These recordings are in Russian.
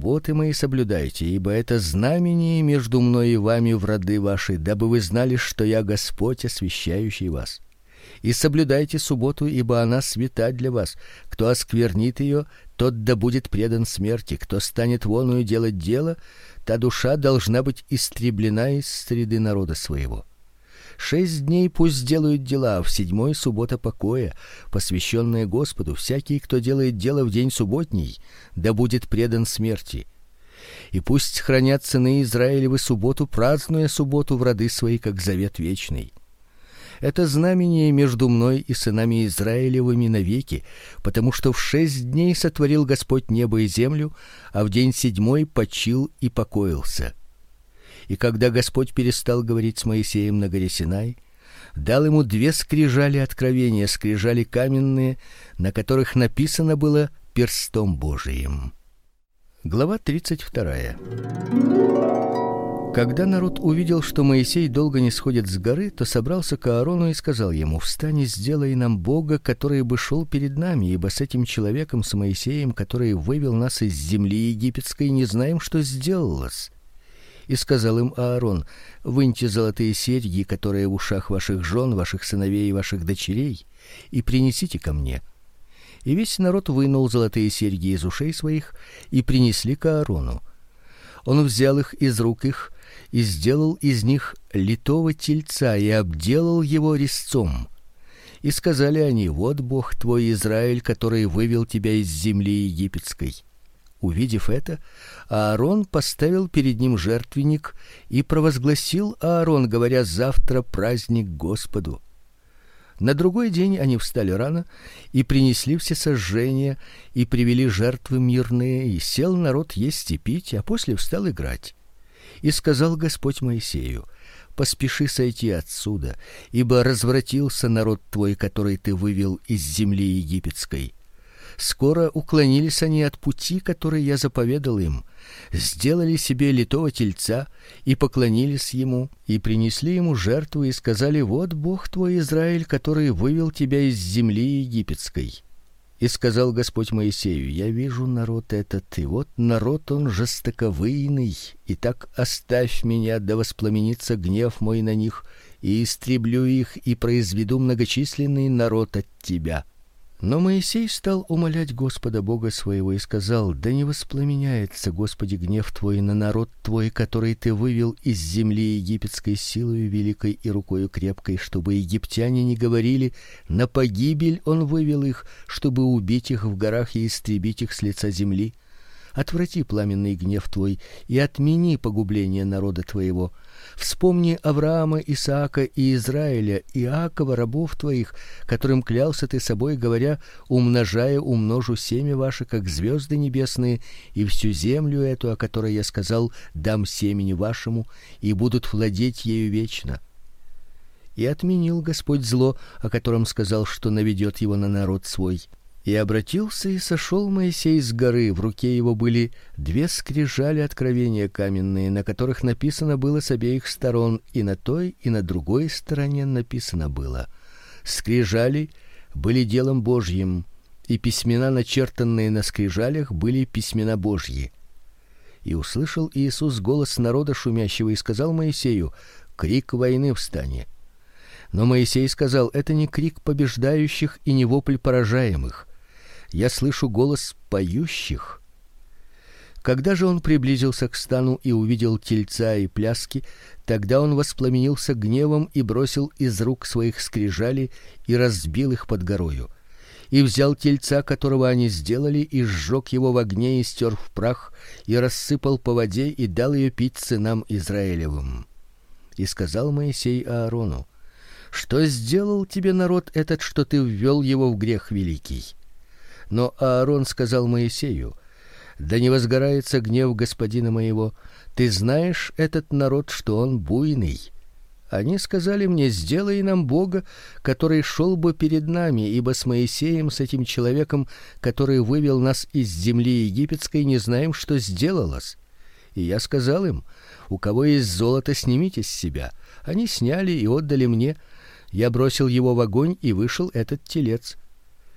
субботы мои соблюдайте, ибо это знамение между мной и вами в роды ваши, дабы вы знали, что я Господь, освящающий вас. И соблюдайте субботу, ибо она свята для вас. Кто осквернит ее, тот да будет предан смерти. Кто станет воною делать дело, та душа должна быть истреблена из среды народа своего. 6 дней пусть делают дела, а в 7-й суббота покоя, посвященная Господу. Всякий, кто делает дело в день субботний, да будет предан смерти. И пусть хранят сыны Израилевы субботу, празднуя субботу в роды свои, как завет вечный. Это знамение между мной и сынами Израилевыми навеки, потому что в 6 дней сотворил Господь небо и землю, а в день 7-й почил и покоился. И когда Господь перестал говорить с Моисеем на горе Синай, дал ему 2 скрижали откровения, скрижали каменные, на которых написано было перстом Божиим. Глава 32. Когда народ увидел, что Моисей долго не сходит с горы, то собрался к Аарону и сказал ему: «Встань и сделай нам Бога, который бы шел перед нами, ибо с этим человеком, с Моисеем, который вывел нас из земли египетской, не знаем, что сделалось». И сказал им Аарон: «Выньте золотые серьги, которые в ушах ваших жен, ваших сыновей и ваших дочерей, и принесите ко мне». И весь народ вынул золотые серьги из ушей своих и принесли к Аарону. Он взял их из рук их и сделал из них литого тельца и обделал его резцом. И сказали они: «Вот Бог твой Израиль, который вывел тебя из земли египетской». Увидев это, Аарон поставил перед ним жертвенник и провозгласил Аарон, говоря: «Завтра праздник Господу». На другой день они встали рано и принесли всесожжения и привели жертвы мирные, и сел народ есть и пить, а после встал играть. И сказал Господь Моисею: «Поспеши сойти отсюда, ибо развратился народ твой, который ты вывел из земли египетской». Скоро уклонились они от пути, который я заповедал им, сделали себе литого тельца и поклонились ему, и принесли ему жертву и сказали: «Вот Бог твой Израиль, который вывел тебя из земли египетской». И сказал Господь Моисею: «Я вижу народ этот, и вот народ он жестоковыйный, и так оставь меня, да воспламенится гнев мой на них, и истреблю их, и произведу многочисленный народ от тебя». Но Моисей стал умолять Господа Бога своего и сказал: «Да не воспламеняется, Господи, гнев твой на народ твой, который ты вывел из земли египетской силою великой и рукою крепкой, чтобы египтяне не говорили: на погибель он вывел их, чтобы убить их в горах и истребить их с лица земли. Отврати пламенный гнев твой и отмени погубление народа твоего. Вспомни Авраама, Исаака и Израиля, Иакова, рабов твоих, которым клялся ты собой, говоря: умножая умножу семя ваше, как звезды небесные, и всю землю эту, о которой я сказал, дам семени вашему, и будут владеть ею вечно». И отменил Господь зло, о котором сказал, что наведет его на народ свой. И обратился и сошел Моисей с горы, в руке его были 2 скрижали откровения каменные, на которых написано было с обеих сторон, и на той, и на другой стороне написано было. Скрижали были делом Божьим, и письмена, начертанные на скрижалях, были письмена Божьи. И услышал Иисус голос народа шумящего и сказал Моисею: «Крик войны встане». Но Моисей сказал: «Это не крик побеждающих и не вопль поражаемых. Я слышу голос поющих». Когда же он приблизился к стану и увидел тельца и пляски, тогда он воспламенился гневом и бросил из рук своих скрижали и разбил их под горою. И взял тельца, которого они сделали, и сжег его в огне, и стер в прах, и рассыпал по воде, и дал ее пить сынам Израилевым. И сказал Моисей Аарону: «Что сделал тебе народ этот, что ты ввел его в грех великий?» Но Аарон сказал Моисею: «Да не возгорается гнев господина моего. Ты знаешь этот народ, что он буйный. Они сказали мне: сделай нам Бога, который шел бы перед нами, ибо с Моисеем, с этим человеком, который вывел нас из земли египетской, не знаем, что сделалось». И я сказал им: у кого есть золото, снимите с себя. Они сняли и отдали мне. Я бросил его в огонь, и вышел этот телец.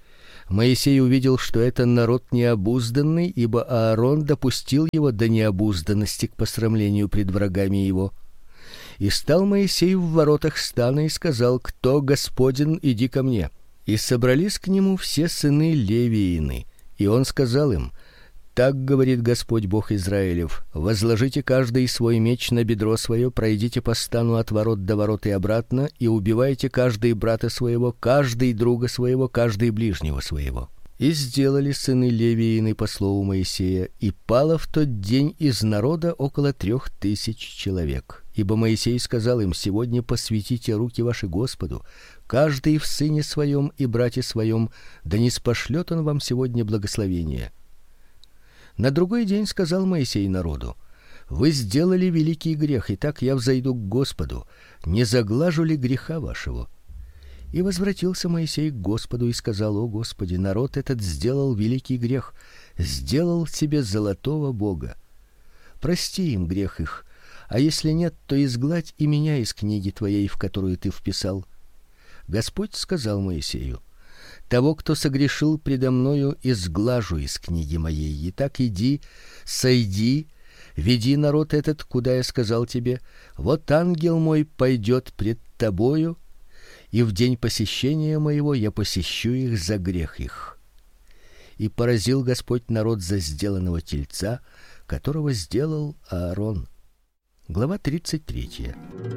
Моисей увидел, что это народ необузданный, ибо Аарон допустил его до необузданности к посрамлению пред врагами его. И стал Моисей в воротах стана и сказал: кто Господин, иди ко мне. И собрались к нему все сыны Левиины, и он сказал им: так говорит Господь Бог Израилев: возложите каждый свой меч на бедро свое, пройдите по стану от ворот до ворот и обратно, и убивайте каждый брата своего, каждый друга своего, каждый ближнего своего. И сделали сыны Левиины по слову Моисея, и пало в тот день из народа около 3000 человек. Ибо Моисей сказал им: сегодня посвятите руки ваши Господу, каждый в сыне своем и брате своем, да ниспошлет он вам сегодня благословение. На другой день сказал Моисей народу: вы сделали великий грех, и так я взойду к Господу, не заглажу ли греха вашего? И возвратился Моисей к Господу и сказал: о Господи, народ этот сделал великий грех, сделал себе золотого бога. Прости им грех их, а если нет, то изгладь и меня из книги твоей, в которую ты вписал. Господь сказал Моисею: того, кто согрешил предо мною, изглажу из книги моей. Итак, иди, сойди, веди народ этот, куда я сказал тебе. Вот ангел мой пойдет пред тобою, и в день посещения моего я посещу их за грех их. И поразил Господь народ за сделанного тельца, которого сделал Аарон. Глава 33.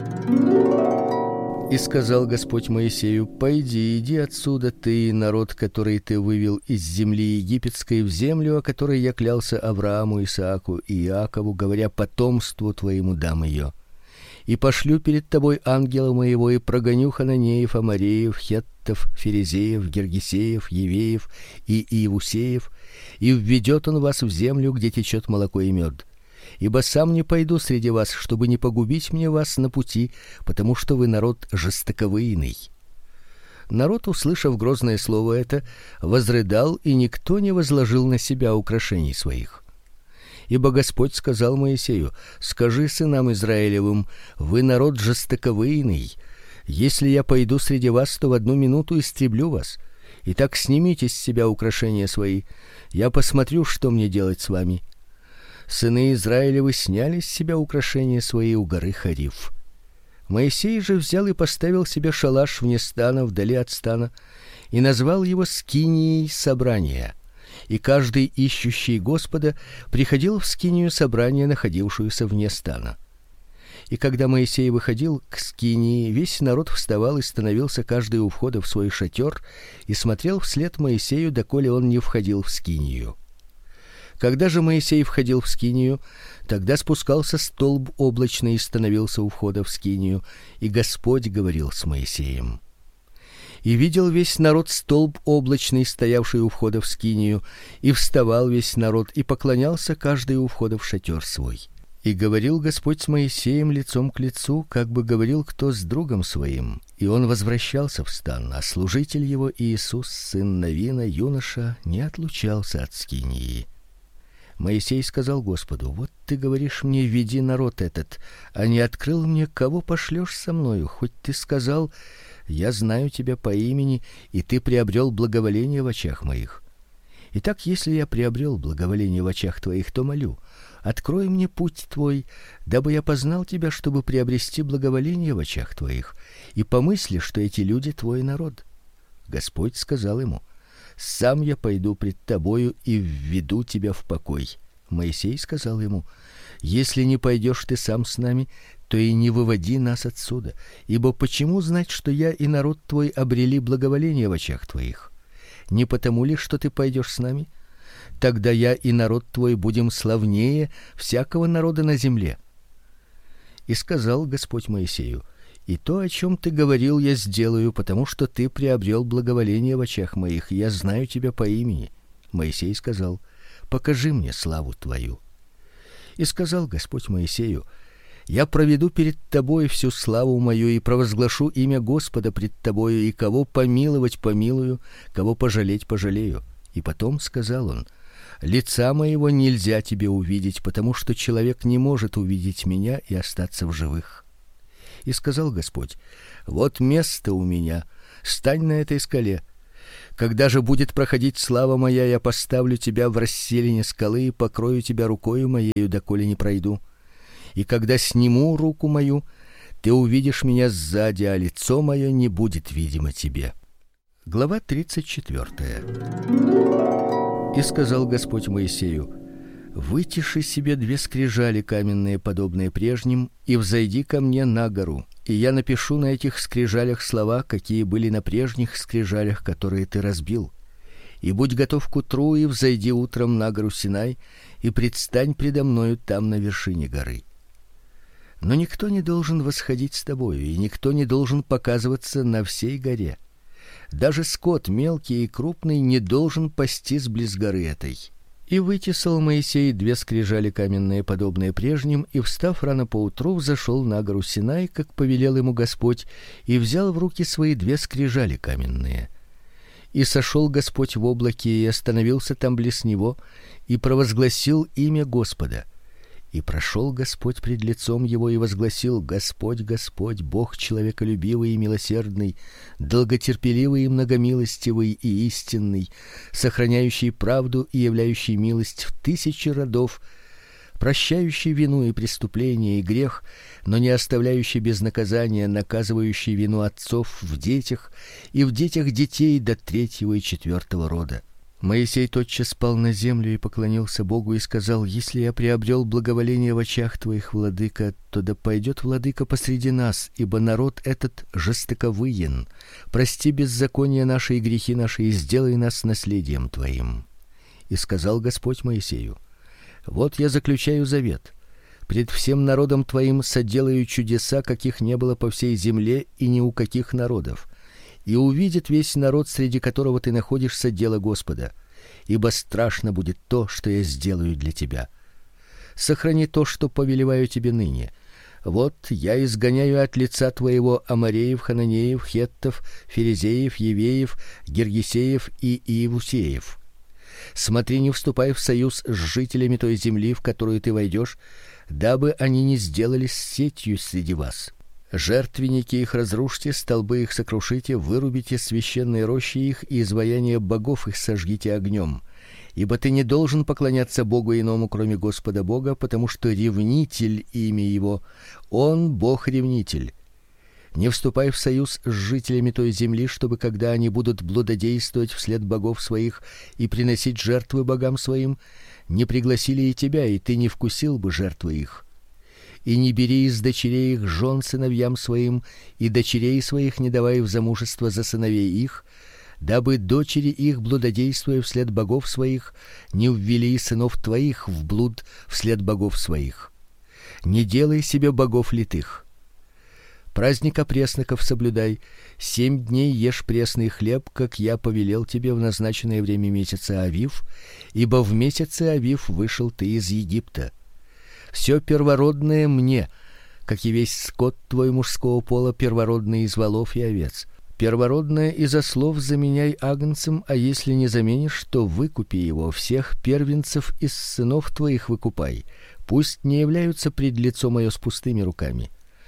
И сказал Господь Моисею: пойди, иди отсюда, ты и народ, который ты вывел из земли египетской в землю, о которой я клялся Аврааму, Исааку и Иакову, говоря: потомству твоему дам ее. И пошлю перед тобой ангела моего, и прогоню хананеев, амореев, хеттов, ферезеев, гиргесеев, евеев и иевусеев, и введет он вас в землю, где течет молоко и мед. Ибо сам не пойду среди вас, чтобы не погубить мне вас на пути, потому что вы народ жестоковыйный. Народ, услышав грозное слово это, возрыдал, и никто не возложил на себя украшений своих. Ибо Господь сказал Моисею: скажи сынам Израилевым: вы народ жестоковыйный. Если я пойду среди вас, то в одну минуту истреблю вас. Итак, снимите с себя украшения свои. Я посмотрю, что мне делать с вами. Сыны Израилевы сняли с себя украшения свои у горы Хорив. Моисей же взял и поставил себе шалаш вне стана, вдали от стана, и назвал его скинией собрания. И каждый ищущий Господа приходил в скинию собрания, находившуюся вне стана. И когда Моисей выходил к скинии, весь народ вставал и становился каждый у входа в свой шатер и смотрел вслед Моисею, доколе он не входил в скинию. Когда же Моисей входил в скинию, тогда спускался столб облачный и становился у входа в скинию, и Господь говорил с Моисеем. И видел весь народ столб облачный, стоявший у входа в скинию, и вставал весь народ и поклонялся каждый у входа в шатер свой. И говорил Господь с Моисеем лицом к лицу, как бы говорил кто с другом своим. И он возвращался в стан, а служитель его Иисус, сын Навина, юноша, не отлучался от скинии. Моисей сказал Господу: вот ты говоришь мне: веди народ этот, а не открыл мне, кого пошлешь со мною, хоть ты сказал: я знаю тебя по имени, и ты приобрел благоволение в очах моих. Итак, если я приобрел благоволение в очах твоих, то молю: открой мне путь твой, дабы я познал тебя, чтобы приобрести благоволение в очах твоих, и помысли, что эти люди твой народ. Господь сказал ему: сам я пойду пред тобою и введу тебя в покой. Моисей сказал ему: если не пойдешь ты сам с нами, то и не выводи нас отсюда, ибо почему знать, что я и народ твой обрели благоволение в очах твоих? Не потому ли, что ты пойдешь с нами? Тогда я и народ твой будем славнее всякого народа на земле. И сказал Господь Моисею: и то, о чем ты говорил, я сделаю, потому что ты приобрел благоволение в очах моих, я знаю тебя по имени. Моисей сказал: покажи мне славу твою. И сказал Господь Моисею: я проведу перед тобой всю славу мою и провозглашу имя Господа пред тобою, и кого помиловать помилую, кого пожалеть пожалею. И потом сказал он: лица моего нельзя тебе увидеть, потому что человек не может увидеть меня и остаться в живых. И сказал Господь: вот место у меня, стань на этой скале. Когда же будет проходить слава моя, я поставлю тебя в расселине скалы и покрою тебя рукою моею, доколе не пройду. И когда сниму руку мою, ты увидишь меня сзади, а лицо мое не будет видимо тебе. Глава 34. И сказал Господь Моисею: вытиши себе 2 скрижали каменные, подобные прежним, и взойди ко мне на гору, и я напишу на этих скрижалях слова, какие были на прежних скрижалях, которые ты разбил. И будь готов к утру, и взойди утром на гору Синай, и предстань предо мною там на вершине горы. Но никто не должен восходить с тобою, и никто не должен показываться на всей горе. Даже скот мелкий и крупный не должен пастись близ горы этой. И вытесал Моисей 2 скрижали каменные, подобные прежним, и, встав рано поутру, взошел на гору Синай, как повелел ему Господь, и взял в руки свои 2 скрижали каменные. И сошел Господь в облаке и остановился там близ него, и провозгласил имя Господа. И прошел Господь пред лицом его и возгласил: Господь, Господь, Бог человеколюбивый и милосердный, долготерпеливый и многомилостивый и истинный, сохраняющий правду и являющий милость в 1000 родов, прощающий вину и преступление и грех, но не оставляющий без наказания, наказывающий вину отцов в детях и в детях детей до 3-го и 4-го рода. Моисей тотчас пал на землю и поклонился Богу и сказал: если я приобрел благоволение в очах твоих, владыка, то да пойдет владыка посреди нас, ибо народ этот жестоковыен. Прости беззакония наши и грехи наши, и сделай нас наследием твоим. И сказал Господь Моисею: вот я заключаю завет. Пред всем народом твоим соделаю чудеса, каких не было по всей земле и ни у каких народов. И увидит весь народ, среди которого ты находишься, дело Господа, ибо страшно будет то, что я сделаю для тебя. Сохрани то, что повелеваю тебе ныне. Вот я изгоняю от лица твоего амореев, хананеев, хеттов, ферезеев, евеев, гиргесеев и иевусеев. Смотри, не вступай в союз с жителями той земли, в которую ты войдешь, дабы они не сделались сетью среди вас. Жертвенники их разрушьте, столбы их сокрушите, вырубите священные рощи их и изваяния богов их сожгите огнем. Ибо ты не должен поклоняться богу иному, кроме Господа Бога, потому что ревнитель имя его, он Бог-ревнитель. Не вступай в союз с жителями той земли, чтобы, когда они будут блудодействовать вслед богов своих и приносить жертвы богам своим, не пригласили и тебя, и ты не вкусил бы жертвы их. И не бери из дочерей их жен сыновьям своим, и дочерей своих не давай в замужество за сыновей их, дабы дочери их, блудодействуя вслед богов своих, не ввели сынов твоих в блуд вслед богов своих. Не делай себе богов литых. Праздник опресноков соблюдай. 7 дней ешь пресный хлеб, как я повелел тебе в назначенное время месяца Авив, ибо в месяце Авив вышел ты из Египта. Все первородное мне, как и весь скот твой мужского пола, первородный из волов и овец. Первородное из ослов заменяй агнцем, а если не заменишь, то выкупи его. Всех первенцев из сынов твоих выкупай. Пусть не являются пред лицо мое с пустыми руками.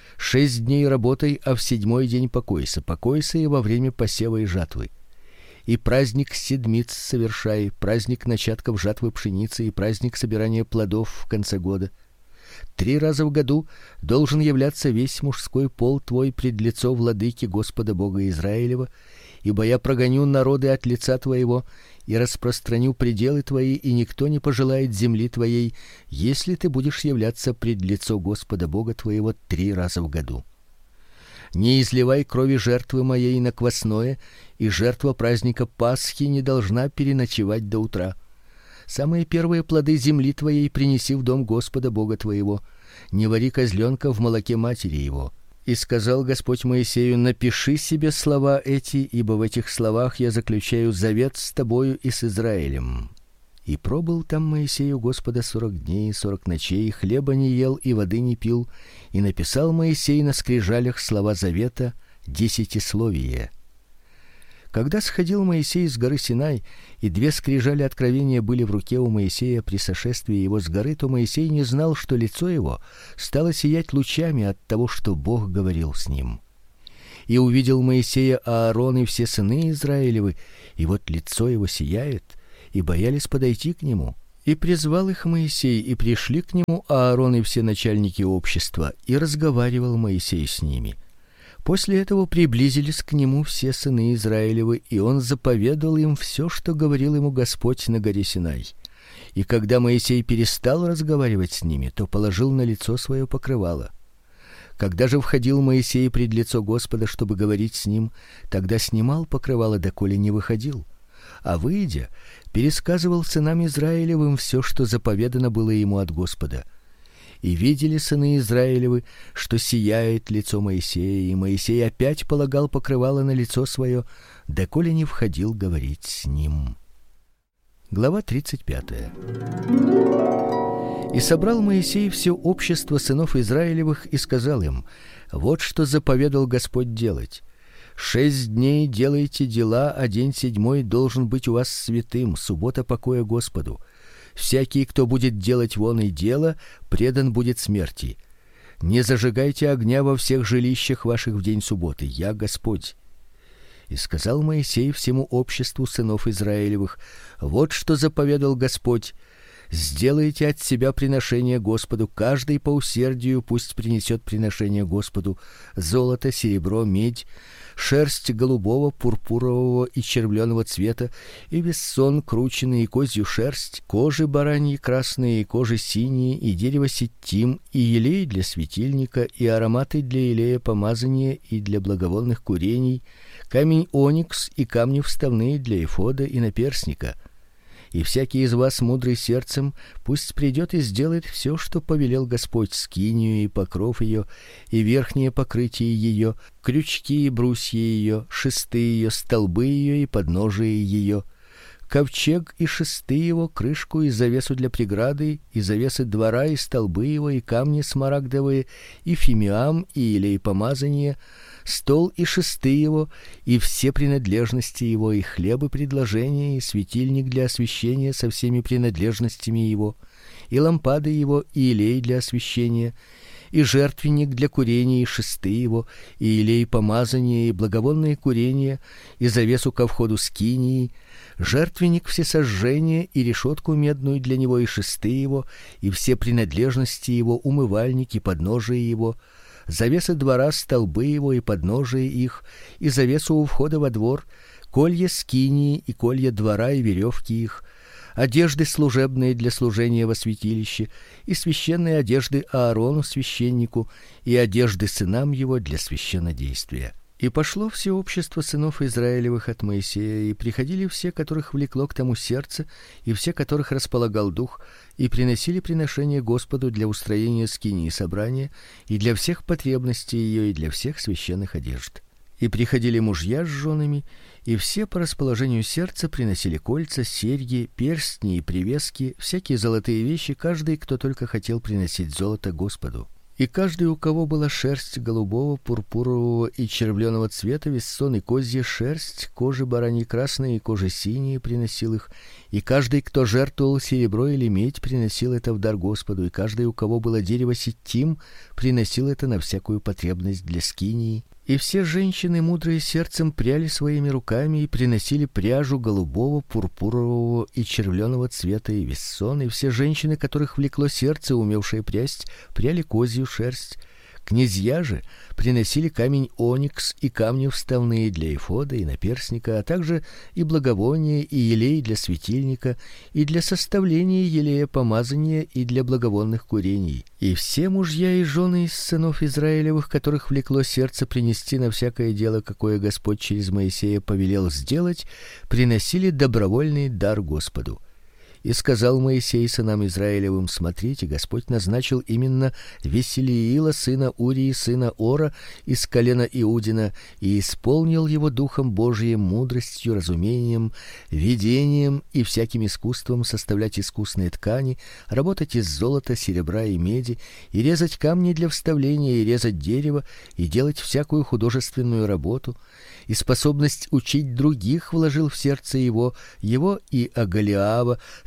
6 дней работай, а в 7-й день покойся. Покойся и во время посева и жатвы. И праздник седмиц совершай, праздник начатков жатвы пшеницы и праздник собирания плодов в конце года. 3 раза в году должен являться весь мужской пол твой пред лицо владыки Господа Бога Израилева, ибо я прогоню народы от лица твоего и распространю пределы твои, и никто не пожелает земли твоей, если ты будешь являться пред лицо Господа Бога твоего 3 раза в году. Не изливай крови жертвы моей на квасное, и жертва праздника Пасхи не должна переночевать до утра. Самые первые плоды земли твоей принеси в дом Господа Бога твоего. Не вари козленка в молоке матери его. И сказал Господь Моисею: напиши себе слова эти, ибо в этих словах я заключаю завет с тобою и с Израилем. И пробыл там Моисей у Господа 40 дней и 40 ночей, хлеба не ел и воды не пил, и написал Моисей на скрижалях слова завета, 10-словие. Когда сходил Моисей с горы Синай, и 2 скрижали откровения были в руке у Моисея при сошествии его с горы, то Моисей не знал, что лицо его стало сиять лучами от того, что Бог говорил с ним. и увидел Моисея Аарон и все сыны Израилевы, и вот лицо его сияет, и боялись подойти к нему. И призвал их Моисей, и пришли к нему Аарон и все начальники общества, и разговаривал Моисей с ними. После этого приблизились к нему все сыны Израилевы, и он заповедал им все, что говорил ему Господь на горе Синай. И когда Моисей перестал разговаривать с ними, то положил на лицо свое покрывало. Когда же входил Моисей пред лицо Господа, чтобы говорить с ним, тогда снимал покрывало, доколе не выходил. А выйдя, пересказывал сынам Израилевым все, что заповедано было ему от Господа. И видели сыны Израилевы, что сияет лицо Моисея, и Моисей опять полагал покрывало на лицо свое, доколе не входил говорить с ним. Глава 35. И собрал Моисей все общество сынов Израилевых и сказал им: вот что заповедал Господь делать. 6 дней делайте дела, а день 7 должен быть у вас святым, суббота покоя Господу. Всякий, кто будет делать вон и дело, предан будет смерти. Не зажигайте огня во всех жилищах ваших в день субботы. Я Господь. И сказал Моисей всему обществу сынов Израилевых: вот что заповедал Господь: сделайте от себя приношение Господу, каждый по усердию пусть принесет приношение Господу: золото, серебро, медь, шерсть голубого, пурпурового и червленого цвета, и вессон крученый, и козью шерсть, кожи бараньи красные, и кожи синие, и дерево ситтим, и елей для светильника, и ароматы для елея помазания и для благовонных курений, камень оникс и камни вставные для эфода и наперстника. И всякий из вас мудрый сердцем пусть придет и сделает все, что повелел Господь: скинию и покров ее, и верхнее покрытие ее, крючки и брусья ее, шесты ее, столбы ее и подножие ее, ковчег и шесты его, крышку и завесу для преграды, и завесы двора, и столбы его, и камни смарагдовые, и фимиам, и елей помазания, стол и шесты его, и все принадлежности его, и хлеб и предложения, и светильник для освещения со всеми принадлежностями его, и лампады его, и елей для освещения, и жертвенник для курения, и шесты его, и елей помазания, и благовонные курения, и завесу ко входу скинии, жертвенник всесожжения, и решетку медную для него, и шесты его, и все принадлежности его, умывальник и подножие его, завесы двора, столбы его и подножие их, и завесу у входа во двор, колья скинии и колья двора и веревки их, одежды служебные для служения во святилище, и священные одежды Аарону священнику, и одежды сынам его для священнодействия. И пошло все общество сынов Израилевых от Моисея, и приходили все, которых влекло к тому сердце, и все, которых располагал дух, и приносили приношения Господу для устроения скинии собрания, и для всех потребностей ее, и для всех священных одежд. И приходили мужья с женами, и все по расположению сердца приносили кольца, серьги, перстни и привески, всякие золотые вещи, каждый, кто только хотел приносить золото Господу. И каждый, у кого была шерсть голубого, пурпурового и червленого цвета, вессон и козья шерсть, кожи бараньи красные и кожи синие, приносил их. И каждый, кто жертвовал серебро или медь, приносил это в дар Господу. И каждый, у кого было дерево ситтим, приносил это на всякую потребность для скинии. И все женщины, мудрые сердцем, пряли своими руками и приносили пряжу голубого, пурпурового и червленого цвета и вессон, и все женщины, которых влекло сердце, умевшие прясть, пряли козью шерсть. Князья же приносили камень оникс и камни вставные для эфода и наперстника, а также и благовония, и елей для светильника, и для составления елея помазания, и для благовонных курений. И все мужья и жены из сынов Израилевых, которых влекло сердце принести на всякое дело, какое Господь через Моисея повелел сделать, приносили добровольный дар Господу. И сказал Моисей сынам Израилевым: смотрите, Господь назначил именно Веселиила, сына Урии, сына Ора, из колена Иудина, и исполнил его духом Божиим, мудростью, разумением, видением и всяким искусством составлять искусные ткани, работать из золота, серебра и меди, и резать камни для вставления, и резать дерево, и делать всякую художественную работу, и способность учить других вложил в сердце его и Оголиава,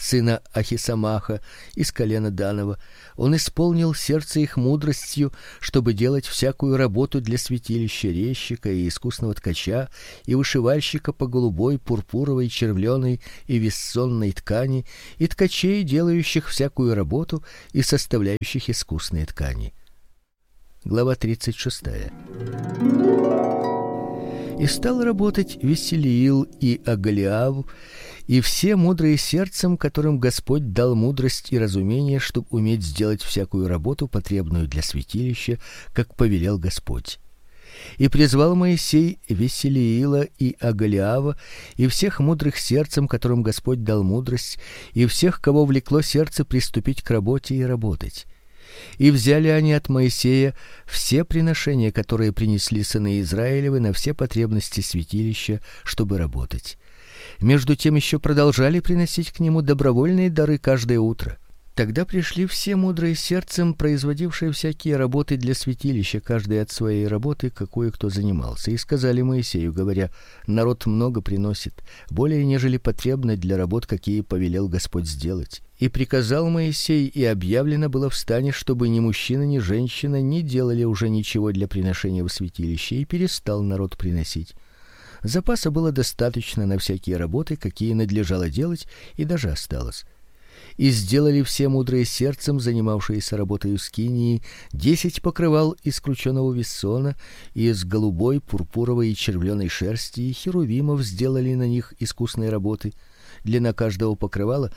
сына Ахисамаха из колена Данова. Он исполнил сердце их мудростью, чтобы делать всякую работу для святилища резчика и искусного ткача и вышивальщика по голубой, пурпуровой, червленой и вессонной ткани, и ткачей, делающих всякую работу и составляющих искусные ткани. Глава 36. И стал работать Веселиил и Агалиав, и все мудрые сердцем, которым Господь дал мудрость и разумение, чтобы уметь сделать всякую работу, потребную для святилища, как повелел Господь. И призвал Моисей Веселиила и Агалиава, и всех мудрых сердцем, которым Господь дал мудрость, и всех, кого влекло сердце приступить к работе и работать. И взяли они от Моисея все приношения, которые принесли сыны Израилевы на все потребности святилища, чтобы работать. Между тем еще продолжали приносить к нему добровольные дары каждое утро. Тогда пришли все мудрые сердцем, производившие всякие работы для святилища, каждый от своей работы, какую кто занимался, и сказали Моисею, говоря: народ много приносит, более нежели потребно для работ, какие повелел Господь сделать. И приказал Моисей, и объявлено было в стане, чтобы ни мужчина, ни женщина не делали уже ничего для приношения в святилище, и перестал народ приносить. Запаса было достаточно на всякие работы, какие надлежало делать, и даже осталось. И сделали все мудрые сердцем, занимавшиеся работой скинии, 10 покрывал из крученого вессона, и из голубой, пурпуровой и червленой шерсти, и херувимов сделали на них искусные работы. Длина каждого покрывала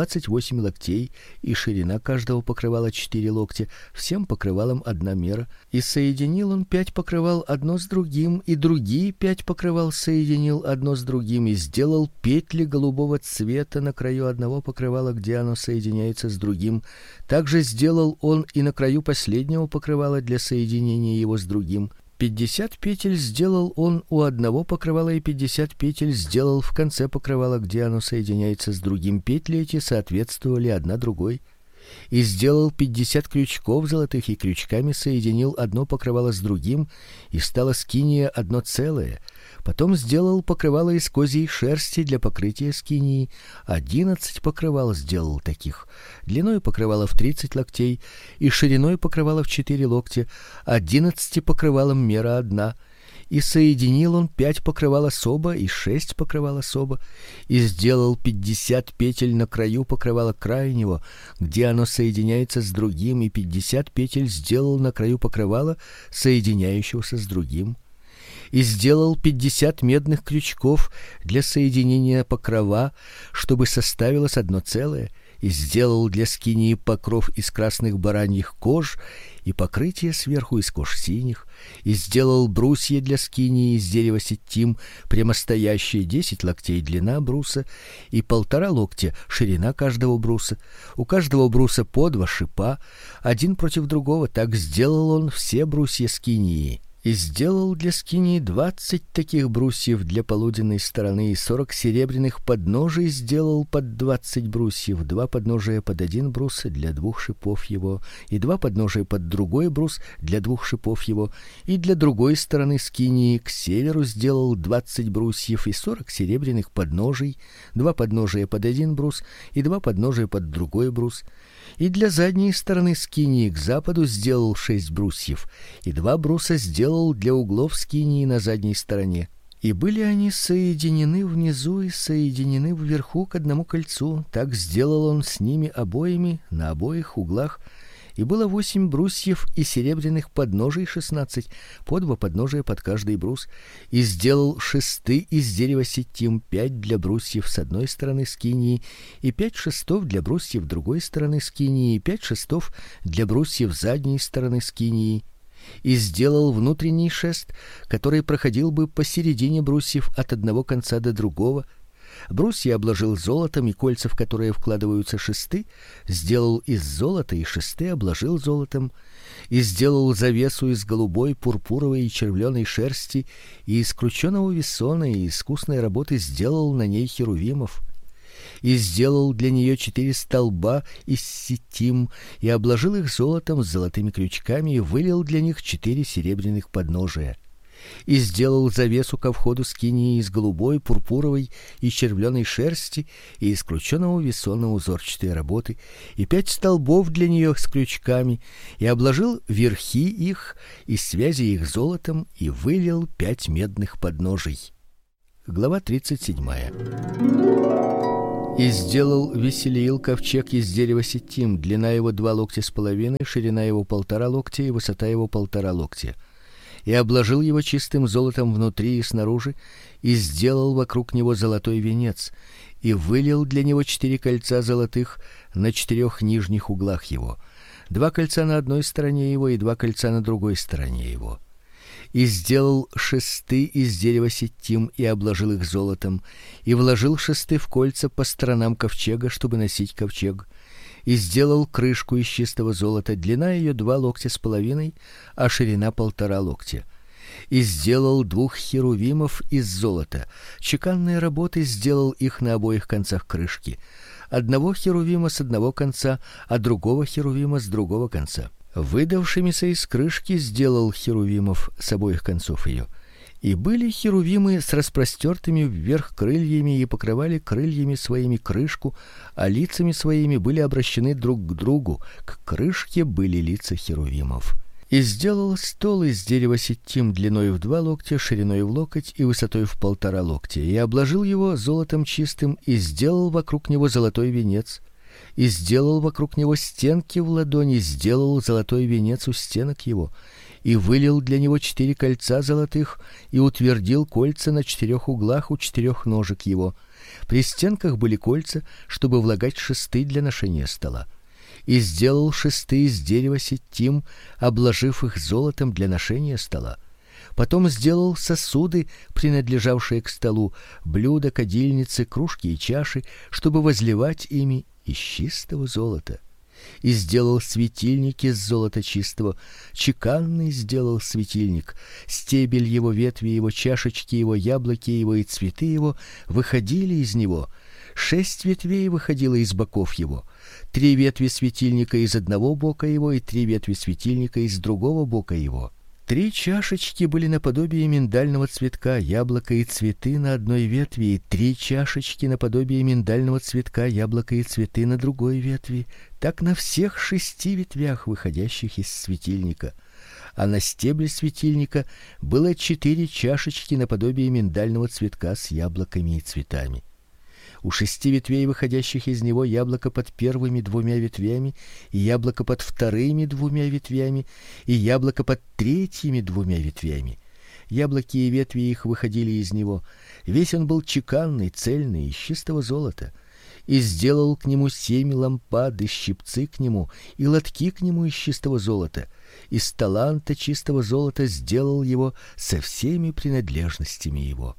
28 локтей, и ширина каждого покрывала 4 локтя, всем покрывалам одна мера. И соединил он 5 покрывал одно с другим, и другие 5 покрывал соединил одно с другим, и сделал петли голубого цвета на краю одного покрывала, где оно соединяется с другим. Также сделал он и на краю последнего покрывала для соединения его с другим. 50 петель сделал он у одного покрывала, и 50 петель сделал в конце покрывала, где оно соединяется с другим. Петли эти соответствовали одна другой. И сделал 50 крючков золотых, и крючками соединил одно покрывало с другим, и стало скиния одно целое. Потом сделал покрывало из козьей шерсти для покрытия скинии. 11 покрывал сделал таких. Длиной покрывало в 30 локтей, и шириной покрывало в 4 локтя. 11 покрывалам мера одна. И соединил он 5 покрывал особо и 6 покрывал особо, и сделал 50 петель на краю покрывала крайнего, где оно соединяется с другим, и 50 петель сделал на краю покрывала, соединяющегося с другим. И сделал 50 медных крючков для соединения покрова, чтобы составилось одно целое, и сделал для скинии покров из красных бараньих кож и покрытие сверху из кож синих, и сделал брусья для скинии из дерева ситим, прямостоящие, 10 локтей длина бруса и 1,5 локтя ширина каждого бруса. У каждого бруса по 2 шипа, один против другого. Так сделал он все брусья скинии. И сделал для скинии 20 таких брусьев для полуденной стороны, и 40 серебряных подножий сделал под 20 брусьев, 2 подножия под один брус для 2 шипов его, и 2 подножия под другой брус для 2 шипов его, и для другой стороны скинии к северу сделал 20 брусьев и 40 серебряных подножий, 2 подножия под один брус и 2 подножия под другой брус. И для задней стороны скинии к западу сделал 6 брусьев, и 2 бруса сделал для углов скинии на задней стороне. И были они соединены внизу и соединены вверху к одному кольцу. Так сделал он с ними обоими на обоих углах. И было 8 брусьев и серебряных подножий 16, по 2 подножия под каждый брус. И сделал шесты из дерева ситим, 5 для брусьев с одной стороны скинии, и 5 шестов для брусьев другой стороны скинии, и 5 шестов для брусьев задней стороны скинии. И сделал внутренний шест, который проходил бы посередине брусьев от одного конца до другого. Брусья обложил золотом, и кольца, в которые вкладываются шесты, сделал из золота, и шесты обложил золотом. И сделал завесу из голубой, пурпуровой и червленой шерсти, и из крученого вессона, и искусной работы сделал на ней херувимов. И сделал для нее 4 столба из ситим, и обложил их золотом с золотыми крючками, и вылил для них 4 серебряных подножия. И сделал завесу ко входу скинии из голубой, пурпуровой и червленой шерсти и из крученого весона узорчатой работы, и 5 столбов для нее с крючками, и обложил верхи их и связи их золотом, и вылил 5 медных подножий. Глава 37. И сделал Весилиил ковчег из дерева ситим, длина его 2 локтя с половиной, ширина его 1,5 локтя и высота его 1,5 локтя. И обложил его чистым золотом внутри и снаружи, и сделал вокруг него золотой венец, и вылил для него 4 кольца золотых на 4 нижних углах его, 2 кольца на одной стороне его и 2 кольца на другой стороне его. И сделал шесты из дерева ситим и обложил их золотом, и вложил шесты в кольца по сторонам ковчега, чтобы носить ковчег. И сделал крышку из чистого золота, длина ее 2 локтя с половиной, а ширина 1,5 локтя. И сделал 2 херувимов из золота. Чеканные работы сделал их на обоих концах крышки. Одного херувима с одного конца, а другого херувима с другого конца. Выдавшимися из крышки сделал херувимов с обоих концов ее. И были херувимы с распростертыми вверх крыльями и покрывали крыльями своими крышку, а лицами своими были обращены друг к другу, к крышке были лица херувимов. И сделал стол из дерева ситим длиной в 2 локтя, шириной в локоть и высотой в 1,5 локтя, и обложил его золотом чистым, и сделал вокруг него золотой венец, и сделал вокруг него стенки в ладони, сделал золотой венец у стенок его, и вылил для него 4 кольца золотых, и утвердил кольца на 4 углах у 4 ножек его. При стенках были кольца, чтобы влагать шесты для ношения стола. И сделал шесты из дерева ситим, обложив их золотом для ношения стола. Потом сделал сосуды, принадлежавшие к столу, блюда, кадильницы, кружки и чаши, чтобы возливать ими из чистого золота. И сделал светильник из золота чистого, чеканный сделал светильник, стебель его, ветви его, чашечки его, яблоки его и цветы его выходили из него. 6 ветвей выходило из боков его, 3 ветви светильника из одного бока его и 3 ветви светильника из другого бока его. 3 чашечки были наподобие миндального цветка, яблоко и цветы на одной ветви, и 3 чашечки наподобие миндального цветка, яблоко и цветы на другой ветви, так на всех 6 ветвях, выходящих из светильника. А на стебле светильника было 4 чашечки наподобие миндального цветка с яблоками и цветами. У 6 ветвей, выходящих из него, яблоко под первыми 2 ветвями, и яблоко под вторыми 2 ветвями, и яблоко под третьими 2 ветвями. Яблоки и ветви их выходили из него. Весь он был чеканный, цельный, из чистого золота. И сделал к нему 7 лампад, и щипцы к нему, и лотки к нему из чистого золота. Из таланта чистого золота сделал его со всеми принадлежностями его.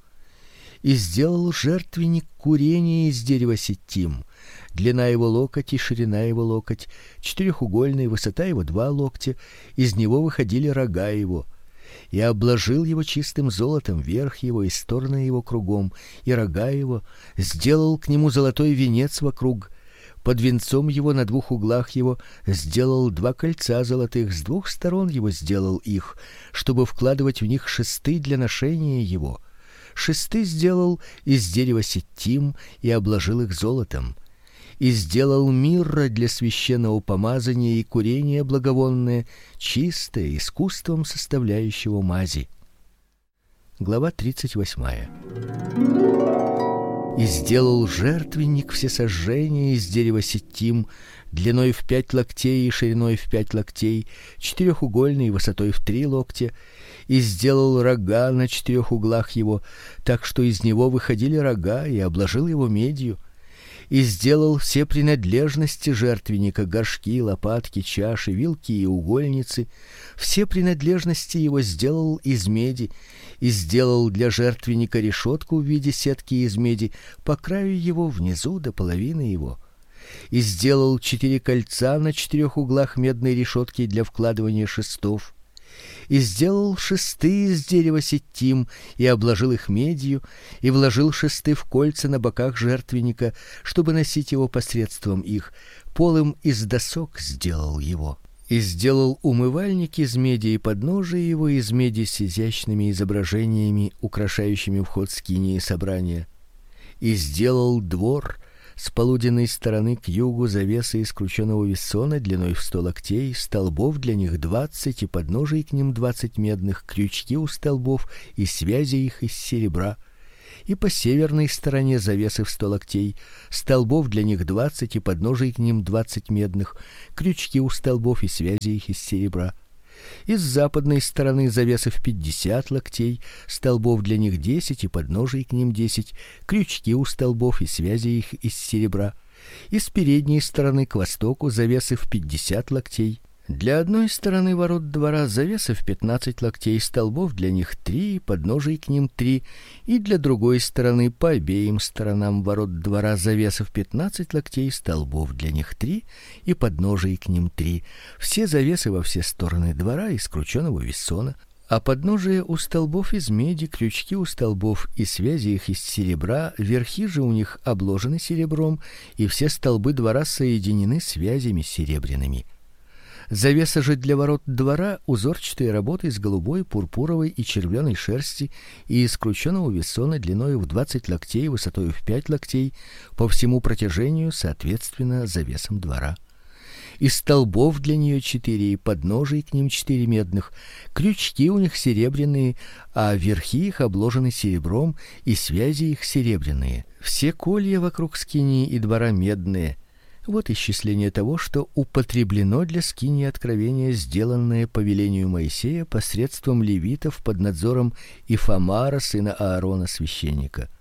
И сделал жертвенник курения из дерева ситим. Длина его локоть и ширина его локоть, 4-угольный, высота его 2 локтя, из него выходили рога его. И обложил его чистым золотом, верх его и стороны его кругом, и рога его, сделал к нему золотой венец вокруг. Под венцом его на 2 углах его сделал 2 кольца золотых, с 2 сторон его сделал их, чтобы вкладывать в них шесты для ношения его. Шесты сделал из дерева ситим и обложил их золотом. И сделал мирра для священного помазания и курения благовонное, чистое, искусством составляющего мази. Глава 38. И сделал жертвенник всесожжения из дерева ситим, длиной в 5 локтей и шириной в 5 локтей, 4-угольный, высотой в 3 локтя, и сделал рога на 4 углах его, так что из него выходили рога, и обложил его медью. И сделал все принадлежности жертвенника: горшки, лопатки, чаши, вилки и угольницы. Все принадлежности его сделал из меди, и сделал для жертвенника решетку в виде сетки из меди по краю его внизу до половины его. И сделал 4 кольца на 4 углах медной решетки для вкладывания шестов. И сделал шесты из дерева ситим и обложил их медью, и вложил шесты в кольца на боках жертвенника, чтобы носить его посредством их. Полым из досок сделал его. И сделал умывальник из меди и подножие его из меди с изящными изображениями, украшающими вход скинии собрания. И сделал двор с полуденной стороны к югу завесы из крученого вессона длиной в 100 локтей, столбов для них 20 и подножий к ним 20 медных, крючки у столбов и связи их из серебра. И по северной стороне завесы в 100 локтей, столбов для них 20 и подножий к ним 20 медных, крючки у столбов и связи их из серебра. И с западной стороны завесы в 50 локтей, столбов для них 10 и подножий к ним 10, крючки у столбов и связи их из серебра. И с передней стороны к востоку завесы в 50 локтей. Для одной стороны ворот двора завесы в 15 локтей, столбов для них 3, подножий к ним 3, и для другой стороны по обеим сторонам ворот двора завесы в 15 локтей, столбов для них 3 и подножий к ним 3. Все завесы во все стороны двора из крученого вессона, а подножие у столбов из меди, крючки у столбов и связи их из серебра, верхи же у них обложены серебром, и все столбы двора соединены связями серебряными. Завеса же для ворот двора узорчатой работы из голубой, пурпуровой и червленой шерсти и из крученого вессона длиною в 20 локтей, высотою в 5 локтей, по всему протяжению соответственно завесам двора. Из столбов для нее 4, и подножий к ним 4 медных, крючки у них серебряные, а верхи их обложены серебром и связи их серебряные. Все колья вокруг скинии и двора медные. Вот исчисление того, что употреблено для скинии откровения, сделанное по велению Моисея посредством левитов под надзором Ифамара сына Аарона священника.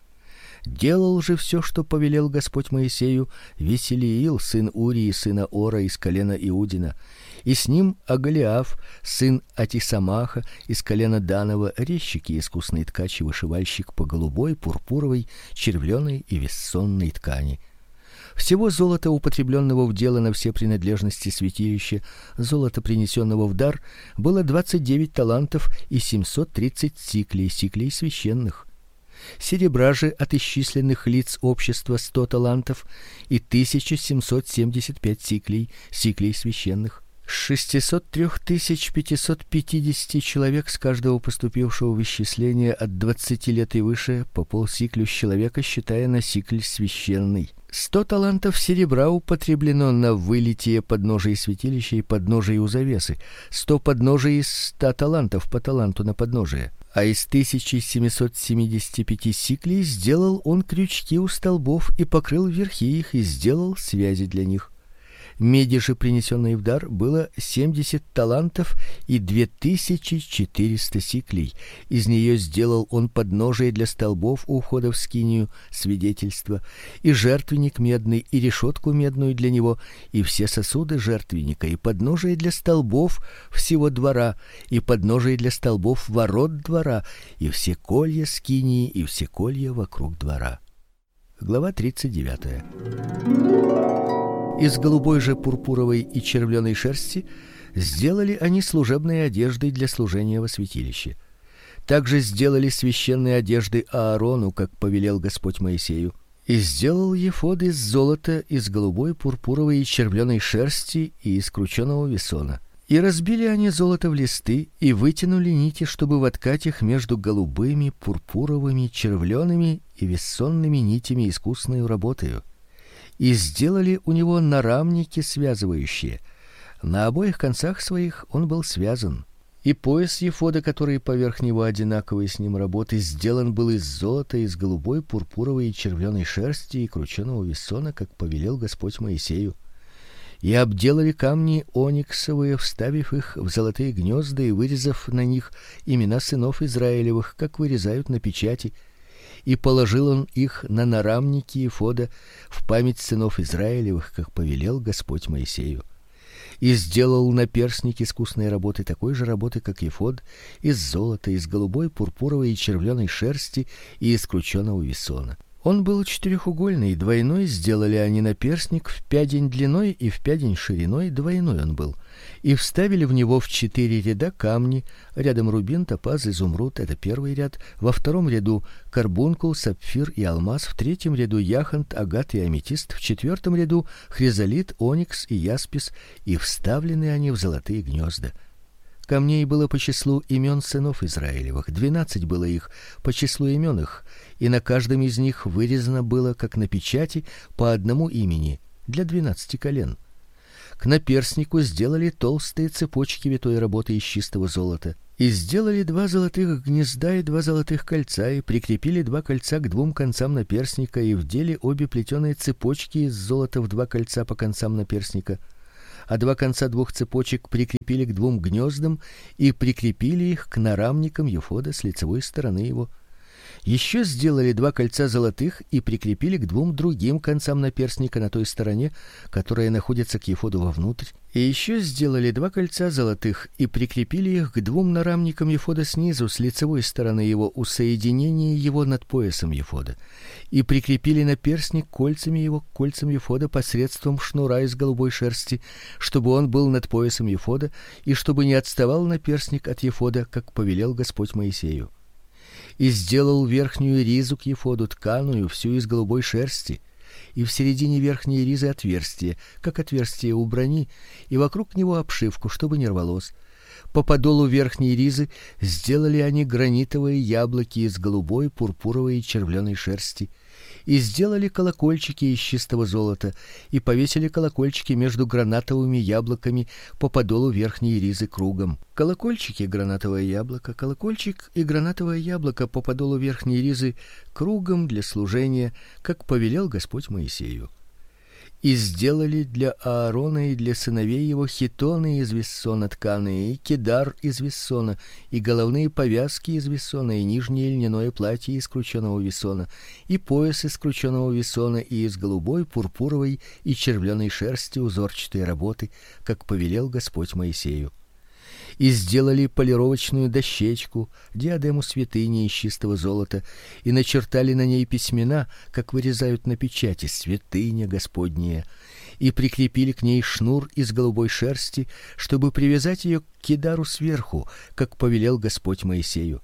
Делал же все, что повелел Господь Моисею, Веселиил сын Урии сына Ора из колена Иудина, и с ним Агалиаф сын Атисамаха из колена Данова, резчик и искусный ткач и вышивальщик по голубой, пурпуровой, червленой и вессонной ткани. Всего золота, употребленного в дело на все принадлежности святилища, золота, принесенного в дар, было 29 талантов и 730 сиклей священных. Серебра же от исчисленных лиц общества 100 талантов и 1775 сиклей священных. С 603 550 человек с каждого поступившего в исчисление от 20 лет и выше по полсиклю с человека, считая на сикль священный. 100 талантов серебра употреблено на вылитие подножий святилища и подножий у завесы, 100 подножий из 100 талантов по таланту на подножие. А из 1775 сиклей сделал он крючки у столбов и покрыл верхи их и сделал связи для них. Меди же, принесенной в дар, было 70 талантов и 2400 сиклей. Из нее сделал он подножие для столбов у входа в скинию, свидетельство, и жертвенник медный, и решетку медную для него, и все сосуды жертвенника, и подножие для столбов всего двора, и подножие для столбов ворот двора, и все колья скинии, и все колья вокруг двора. Глава 39. Из голубой же, пурпуровой и червленой шерсти сделали они служебные одежды для служения во святилище. Также сделали священные одежды Аарону, как повелел Господь Моисею. И сделал ефод из золота, из голубой, пурпуровой и червленой шерсти и из крученого весона. И разбили они золото в листы и вытянули нити, чтобы воткать их между голубыми, пурпуровыми, червлеными и вессонными нитями искусною работою. И сделали у него нарамники связывающие. На обоих концах своих он был связан. И пояс ефода, который поверх него одинаковой с ним работы, сделан был из золота, из голубой, пурпуровой и червленой шерсти и крученого вессона, как повелел Господь Моисею. И обделали камни ониксовые, вставив их в золотые гнезда и вырезав на них имена сынов Израилевых, как вырезают на печати. И положил он их на нарамники ефода в память сынов Израилевых, как повелел Господь Моисею. И сделал наперстник искусной работы, такой же работы, как ефод, из золота, из голубой, пурпуровой и червленой шерсти и из крученого весона. Он был четырехугольный, двойной сделали они наперстник, в пядень длиной и в пядень шириной, двойной он был. И вставили в него в 4 ряда камни, рядом рубин, топаз, изумруд это первый ряд, во втором ряду карбункул, сапфир и алмаз, в третьем ряду яхонт, агат и аметист, в четвертом ряду хризолит, оникс и яспис, и вставлены они в золотые гнезда. Камней было по числу имен сынов Израилевых, 12 было их по числу имен их, и на каждом из них вырезано было, как на печати, по одному имени для 12 колен. К наперстнику сделали толстые цепочки витой работы из чистого золота, и сделали 2 золотых гнезда и 2 золотых кольца, и прикрепили 2 кольца к 2 концам наперстника, и вдели обе плетеные цепочки из золота в 2 кольца по концам наперстника. А 2 конца 2 цепочек прикрепили к 2 гнездам и прикрепили их к нарамникам ефода с лицевой стороны его. Еще сделали 2 кольца золотых и прикрепили к 2 другим концам наперстника на той стороне, которая находится к ефоду вовнутрь. И еще сделали 2 кольца золотых и прикрепили их к 2 нарамникам ефода снизу с лицевой стороны его у соединения его над поясом ефода. И прикрепили наперстник кольцами его к кольцам ефода посредством шнура из голубой шерсти, чтобы он был над поясом ефода и чтобы не отставал наперстник от ефода, как повелел Господь Моисею. И сделал верхнюю ризу к ефоду тканую, всю из голубой шерсти, и в середине верхней ризы отверстие, как отверстие у брони, и вокруг него обшивку, чтобы не рвалось. По подолу верхней ризы сделали они гранитовые яблоки из голубой, пурпуровой и червленой шерсти, и сделали колокольчики из чистого золота, и повесили колокольчики между гранатовыми яблоками по подолу верхней ризы кругом. Колокольчики, гранатовое яблоко, колокольчик и гранатовое яблоко по подолу верхней ризы кругом для служения, как повелел Господь Моисею. И сделали для Аарона и для сыновей его хитоны из виссона тканые, и кедар из виссона, и головные повязки из виссона, и нижнее льняное платье из крученого виссона, и пояс из крученого виссона, и из голубой, пурпуровой и червленой шерсти узорчатой работы, как повелел Господь Моисею. И сделали полировочную дощечку, диадему святыни из чистого золота, и начертали на ней письмена, как вырезают на печати: святыня Господняя, и прикрепили к ней шнур из голубой шерсти, чтобы привязать ее к кедару сверху, как повелел Господь Моисею.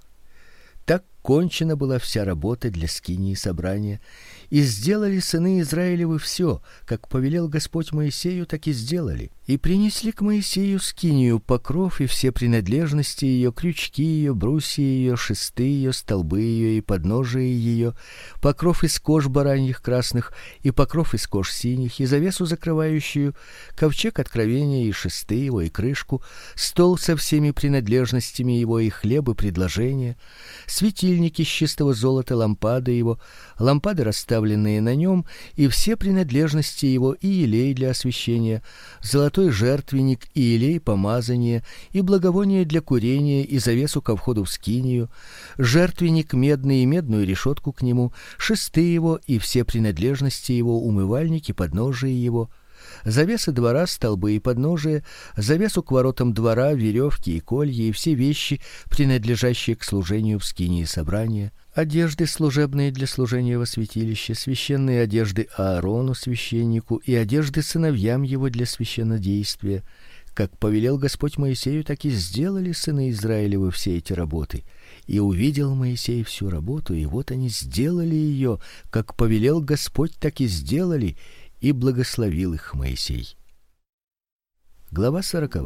Так кончена была вся работа для скинии собрания, и сделали сыны Израилевы все, как повелел Господь Моисею, так и сделали. И принесли к Моисею скинию покров и все принадлежности ее, крючки ее, брусья ее, шесты ее, столбы ее и подножия ее, покров из кож бараньих красных и покров из кож синих, и завесу закрывающую, ковчег откровения и шесты его и крышку, стол со всеми принадлежностями его и хлеб и предложения, светильники из чистого золота, лампады его, лампады, расставленные на нем, и все принадлежности его, и елей для освящения, золотой жертвенник, и елей помазания, и благовоние для курения, и завесу ко входу в скинию, жертвенник медный и медную решетку к нему, шесты его и все принадлежности его, умывальники, подножия его, завесы двора, столбы и подножия, завесу к воротам двора, веревки и колья и все вещи, принадлежащие к служению в скинии собрания, одежды служебные для служения во святилище, священные одежды Аарону священнику и одежды сыновьям его для священнодействия. Как повелел Господь Моисею, так и сделали сыны Израилевы все эти работы. И увидел Моисей всю работу, и вот они сделали ее, как повелел Господь, так и сделали. И благословил их Моисей. Глава 40.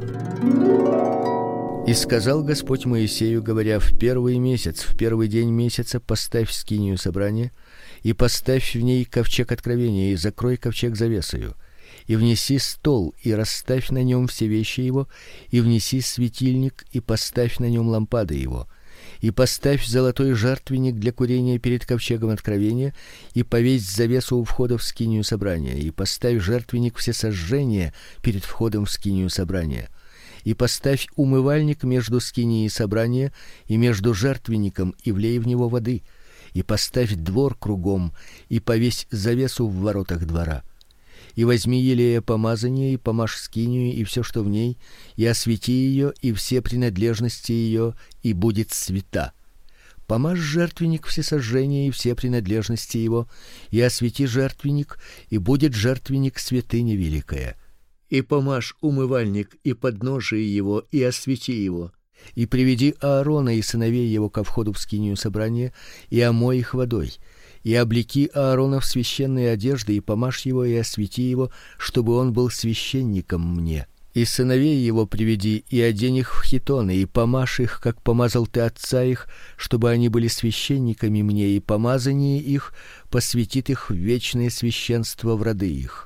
И сказал Господь Моисею, говоря: в первый месяц, в первый день месяца поставь скинию собрания, и поставь в ней ковчег откровения, и закрой ковчег завесою, и внеси стол, и расставь на нем все вещи его, и внеси светильник, и поставь на нем лампады его, и поставь золотой жертвенник для курения перед ковчегом откровения, и повесь завесу у входа в скинию собрания, и поставь жертвенник всесожжения перед входом в скинию собрания, и поставь умывальник между скинией собрания и между жертвенником, и влей в него воды, и поставь двор кругом, и повесь завесу в воротах двора. И возьми елея помазания, и помажь скинию и все, что в ней, и освети ее, и все принадлежности ее, и будет свята. помажь жертвенник всесожжения и все принадлежности его, и освети жертвенник, и будет жертвенник святыня великая. И помажь умывальник и подножие его, и освети его. И приведи Аарона и сыновей его ко входу в скинию собрания, и омой их водой. И облеки Аарона в священные одежды, и помажь его и освети его, чтобы он был священником мне. И сыновей его приведи, и одень их в хитоны, и помажь их, как помазал ты отца их, чтобы они были священниками мне, и помазание их посвятит их в вечное священство в роды их.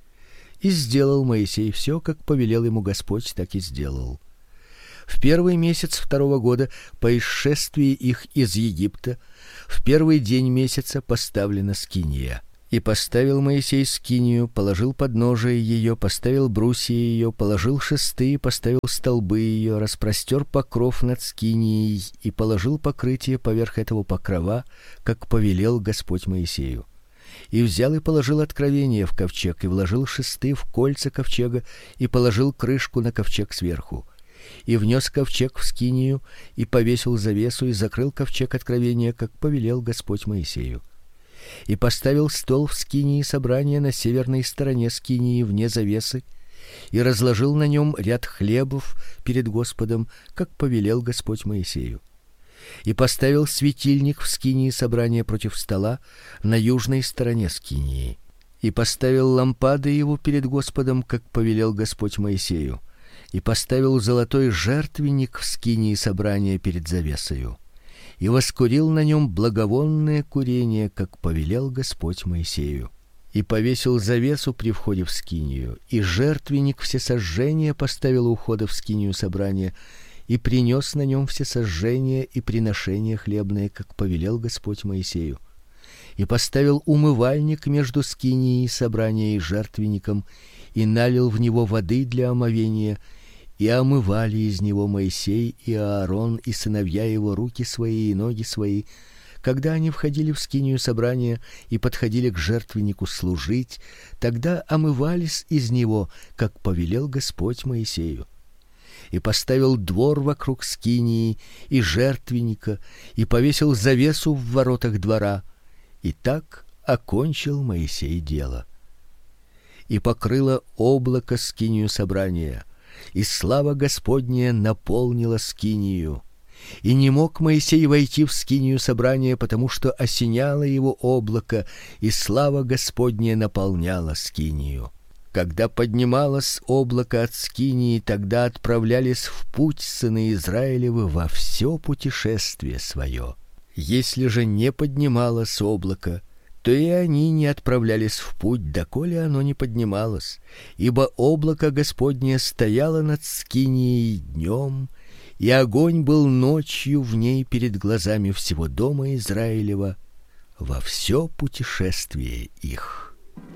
И сделал Моисей все, как повелел ему Господь, так и сделал. В первый месяц второго года по исшествии их из Египта, в первый день месяца поставлена скиния. И поставил Моисей скинию, положил подножие ее, поставил брусья ее, положил шесты, поставил столбы ее, распростер покров над скинией и положил покрытие поверх этого покрова, как повелел Господь Моисею. И взял и положил откровение в ковчег, и вложил шесты в кольца ковчега, и положил крышку на ковчег сверху. И внес ковчег в скинию, и повесил завесу, и закрыл ковчег откровения, как повелел Господь Моисею. И поставил стол в скинии собрания на северной стороне скинии вне завесы, и разложил на нем ряд хлебов перед Господом, как повелел Господь Моисею. И поставил светильник в скинии собрания против стола на южной стороне скинии. И поставил лампады его перед Господом, как повелел Господь Моисею. И поставил золотой жертвенник в скинии собрания перед завесою. И воскурил на нем благовонное курение, как повелел Господь Моисею. И повесил завесу при входе в скинию, и жертвенник всесожжения поставил у входа в скинию собрания, и принес на нем всесожжения и приношения хлебные, как повелел Господь Моисею. И поставил умывальник между скинией собрания и жертвенником, и налил в него воды для омовения, и омывали из него Моисей и Аарон и сыновья его руки свои и ноги свои, когда они входили в скинию собрания и подходили к жертвеннику служить, тогда омывались из него, как повелел Господь Моисею. И поставил двор вокруг скинии и жертвенника, и повесил завесу в воротах двора, и так окончил Моисей дело. И покрыло облако скинию собрания, и слава Господня наполнила скинию. И не мог Моисей войти в скинию собрания, потому что осеняло его облако, и слава Господня наполняла скинию. Когда поднималось облако от скинии, тогда отправлялись в путь сыны Израилевы во все путешествие свое. Если же не поднималось облако, то и они не отправлялись в путь, доколе оно не поднималось, ибо облако Господне стояло над скинией днем, и огонь был ночью в ней перед глазами всего дома Израилева во все путешествие их.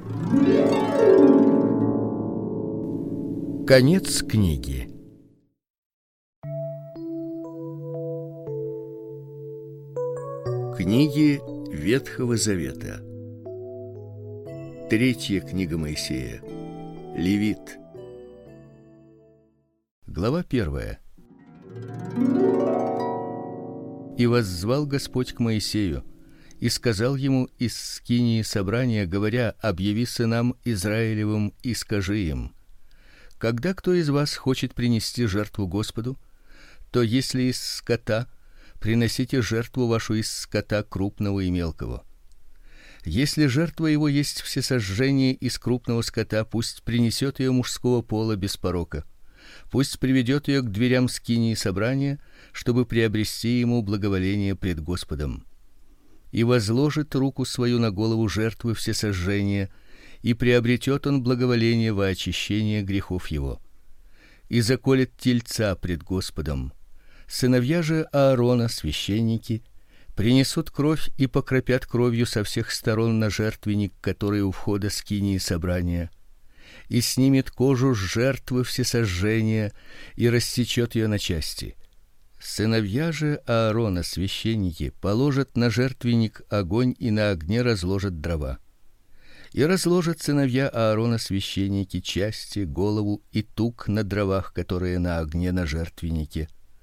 Конец книги. Книги Ветхого Завета. Третья книга Моисея. Левит. Глава 1. И воззвал Господь к Моисею, и сказал ему из скинии собрания, говоря: объяви сынам Израилевым и скажи им: когда кто из вас хочет принести жертву Господу, то если из скота, приносите жертву вашу из скота крупного и мелкого. Если жертва его есть всесожжение из крупного скота, пусть принесет ее мужского пола без порока. Пусть приведет ее к дверям скинии собрания, чтобы приобрести ему благоволение пред Господом. И возложит руку свою на голову жертвы всесожжения, и приобретет он благоволение во очищение грехов его. И заколет тельца пред Господом. Сыновья же Аарона, священники, принесут кровь и покропят кровью со всех сторон на жертвенник, который у входа скинии собрания, и снимет кожу с жертвы всесожжения и рассечет ее на части. Сыновья же Аарона, священники, положат на жертвенник огонь и на огне разложат дрова. И разложат сыновья Аарона, священники, части, голову и тук на дровах, которые на огне на жертвеннике.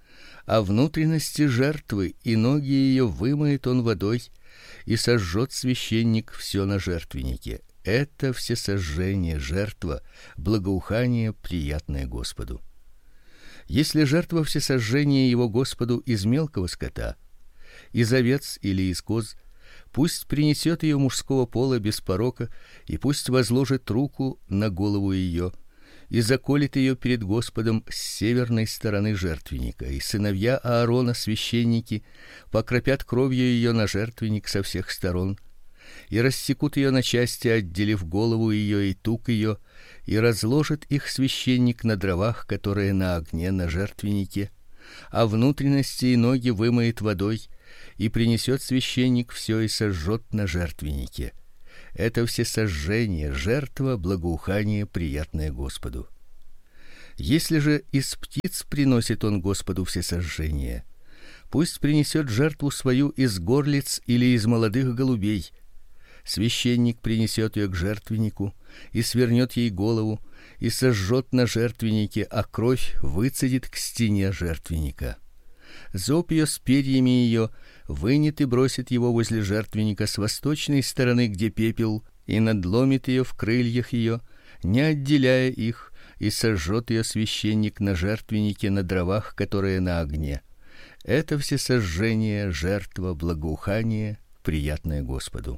а внутренности жертвы и ноги ее вымоет он водой, и сожжет священник все на жертвеннике. Это всесожжение, жертва, благоухание, приятное Господу. Если жертва всесожжения его Господу из мелкого скота, из овец или из коз, пусть принесет ее мужского пола без порока, и пусть возложит руку на голову ее и заколет ее перед Господом с северной стороны жертвенника, и сыновья Аарона, священники, покропят кровью ее на жертвенник со всех сторон, и рассекут ее на части, отделив голову ее и тук ее, и разложит их священник на дровах, которые на огне на жертвеннике, а внутренности и ноги вымоет водой, и принесет священник все и сожжет на жертвеннике. Это всесожжение, жертва, благоухание, приятное Господу. Если же из птиц приносит он Господу всесожжение, пусть принесет жертву свою из горлиц или из молодых голубей. Священник принесет ее к жертвеннику и свернет ей голову и сожжет на жертвеннике, а кровь выцедит к стене жертвенника. Зоб ее с перьями ее вынет и бросит его возле жертвенника с восточной стороны, где пепел, и надломит ее в крыльях ее, не отделяя их, и сожжет ее священник на жертвеннике на дровах, которые на огне. Это всесожжение, жертва, благоухание, приятное Господу.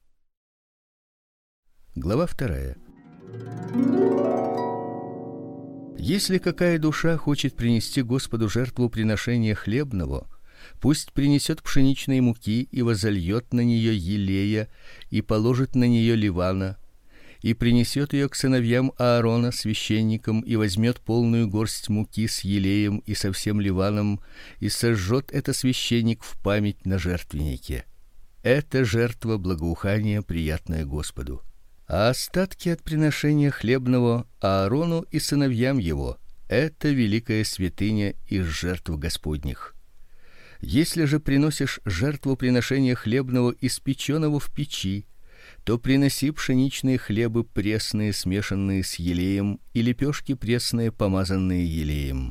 Глава 2. Если какая душа хочет принести Господу жертву приношения хлебного, пусть принесет пшеничной муки и возольет на нее елея и положит на нее ливана, и принесет ее к сыновьям Аарона, священникам, и возьмет полную горсть муки с елеем и со всем ливаном, и сожжет это священник в память на жертвеннике. Это жертва благоухания, приятная Господу. А остатки от приношения хлебного Аарону и сыновьям его — это великая святыня из жертв Господних. Если же приносишь жертву приношения хлебного, испечённого в печи, то приноси пшеничные хлебы пресные, смешанные с елеем, и лепешки пресные, помазанные елеем.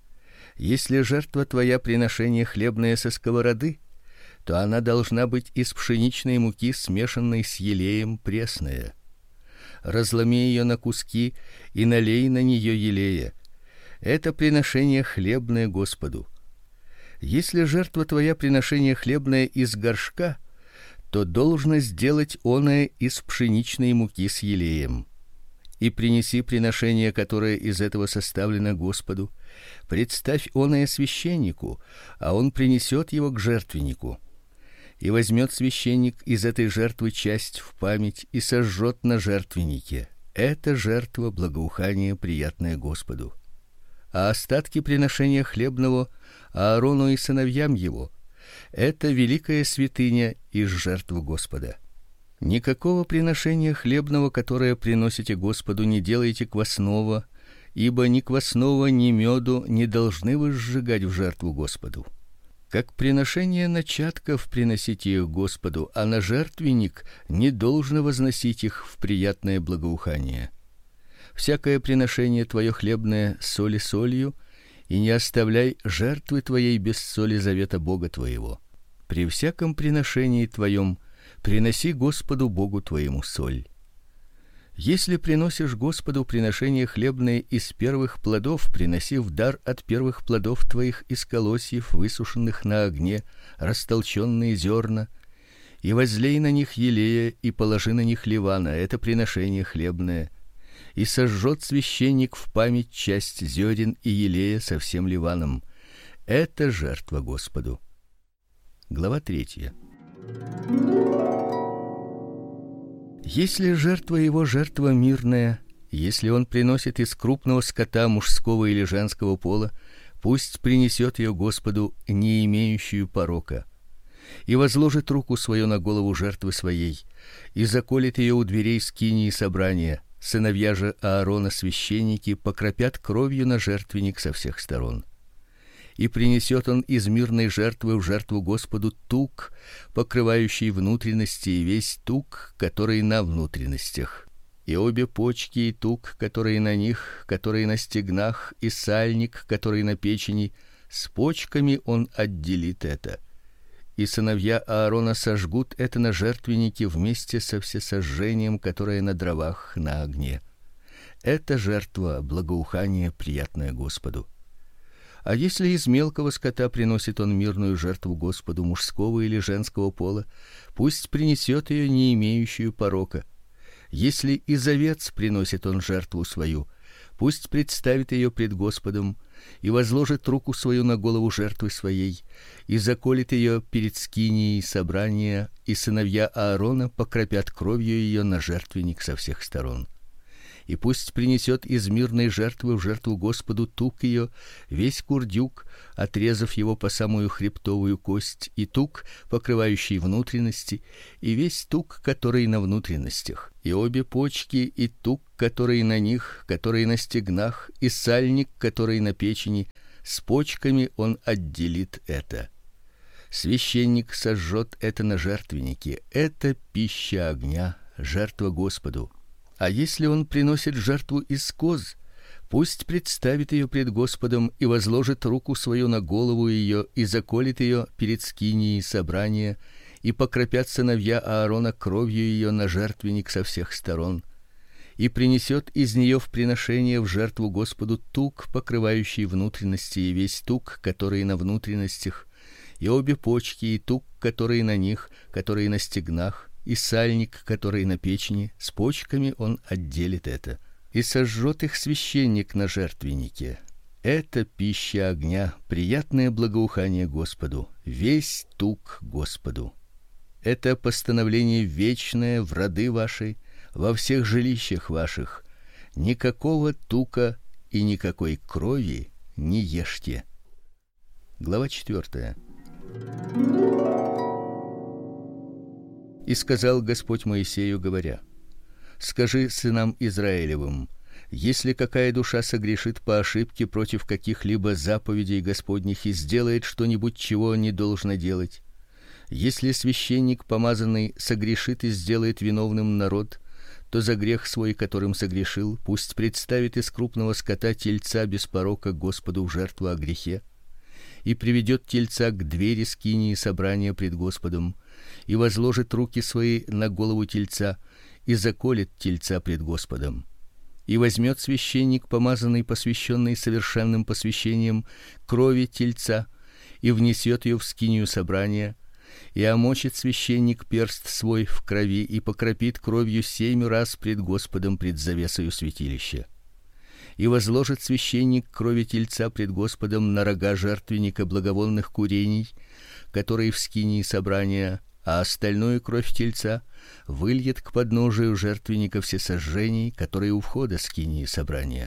Если жертва твоя приношение хлебное со сковороды, то она должна быть из пшеничной муки, смешанной с елеем, пресная. Разломи ее на куски и налей на нее елея. Это приношение хлебное Господу. Если жертва твоя приношение хлебное из горшка, то должно сделать оное из пшеничной муки с елеем. И принеси приношение, которое из этого составлено Господу. Представь оное священнику, а он принесет его к жертвеннику. И возьмет священник из этой жертвы часть в память и сожжет на жертвеннике. Это жертва благоухания, приятная Господу. А остатки приношения хлебного Аарону и сыновьям его — это великая святыня из жертв Господа. Никакого приношения хлебного, которое приносите Господу, не делайте квасного, ибо ни квасного, ни меду не должны вы сжигать в жертву Господу. Как приношение начатков приносите их Господу, а на жертвенник не должно возносить их в приятное благоухание. Всякое приношение твое хлебное соли солью, и не оставляй жертвы твоей без соли завета Бога твоего. При всяком приношении твоем приноси Господу Богу твоему соль. Если приносишь Господу приношение хлебное из первых плодов, приноси в дар от первых плодов твоих из колосьев, высушенных на огне, растолченные зерна, и возлей на них елея и положи на них ливана, это приношение хлебное. И сожжет священник в память часть зерен и елея со всем ливаном. Это жертва Господу. Глава 3. Если жертва его жертва мирная, если он приносит из крупного скота мужского или женского пола, пусть принесет ее Господу, не имеющую порока, и возложит руку свою на голову жертвы своей, и заколет ее у дверей скинии собрания. Сыновья же Аарона, священники, покропят кровью на жертвенник со всех сторон. И принесет он из мирной жертвы в жертву Господу тук, покрывающий внутренности, и весь тук, который на внутренностях, и обе почки и тук, которые на них, которые на стегнах, и сальник, который на печени, с почками он отделит это. И сыновья Аарона сожгут это на жертвеннике вместе со всесожжением, которое на дровах на огне. Это жертва благоухания, приятная Господу. А если из мелкого скота приносит он мирную жертву Господу мужского или женского пола, пусть принесет ее не имеющую порока. Если из овец приносит он жертву свою, пусть представит ее пред Господом и возложит руку свою на голову жертвы своей и заколет ее перед скинией собрания, и сыновья Аарона покропят кровью ее на жертвенник со всех сторон. И пусть принесет из мирной жертвы в жертву Господу тук ее, весь курдюк, отрезав его по самую хребтовую кость, и тук, покрывающий внутренности, и весь тук, который на внутренностях, и обе почки, и тук, который на них, который на стегнах, и сальник, который на печени, с почками он отделит это. Священник сожжет это на жертвеннике. Это пища огня, жертва Господу. А если он приносит жертву из коз, пусть представит ее пред Господом и возложит руку свою на голову ее и заколет ее перед скинией собрания, и покропят сыновья Аарона кровью ее на жертвенник со всех сторон, и принесет из нее в приношение в жертву Господу тук, покрывающий внутренности, и весь тук, который на внутренностях, и обе почки, и тук, который на них, который на стегнах, и сальник, который на печени, с почками он отделит это. И сожжет их священник на жертвеннике. Это пища огня, приятное благоухание Господу, весь тук Господу. Это постановление вечное в роды ваши, во всех жилищах ваших. Никакого тука и никакой крови не ешьте. Глава 4. И сказал Господь Моисею, говоря: скажи сынам Израилевым: если какая душа согрешит по ошибке против каких-либо заповедей Господних и сделает что-нибудь, чего не должно делать, если священник помазанный согрешит и сделает виновным народ, то за грех свой, которым согрешил, пусть представит из крупного скота тельца без порока Господу в жертву о грехе, и приведет тельца к двери скинии собрания пред Господом, и возложит руки свои на голову тельца и заколет тельца пред Господом. И возьмет священник, помазанный, посвященный совершенным посвящением, крови тельца и внесет ее в скинию собрания, и омочит священник перст свой в крови и покропит кровью 7 раз пред Господом пред завесою святилища. И возложит священник крови тельца пред Господом на рога жертвенника благовонных курений, которые в скинии собрания, а остальную кровь тельца выльет к подножию жертвенника всесожжений, которые у входа скинии собрания.